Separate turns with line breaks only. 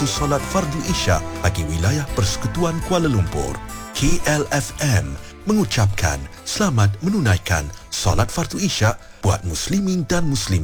waktu solat fardu Isyak bagi wilayah Persekutuan Kuala Lumpur. KLFM mengucapkan selamat menunaikan solat fardu Isyak buat muslimin dan muslimat.